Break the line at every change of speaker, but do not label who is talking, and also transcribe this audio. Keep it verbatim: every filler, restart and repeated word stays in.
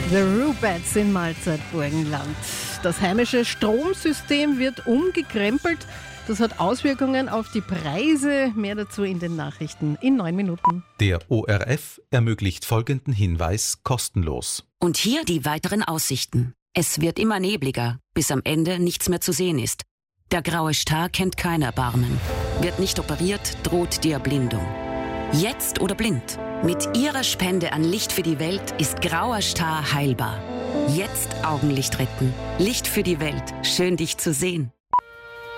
The Rubettes in Malzeit-Burgenland. Das heimische Stromsystem wird umgekrempelt. Das hat Auswirkungen auf die Preise. Mehr dazu in den Nachrichten in neun Minuten.
Der O R F ermöglicht folgenden Hinweis kostenlos.
Und hier die weiteren Aussichten. Es wird immer nebliger, bis am Ende nichts mehr zu sehen ist. Der graue Star kennt kein Erbarmen. Wird nicht operiert, droht die Erblindung. Jetzt oder blind. Mit Ihrer Spende an Licht für die Welt ist grauer Star heilbar. Jetzt Augenlicht retten. Licht für die Welt. Schön, dich zu sehen.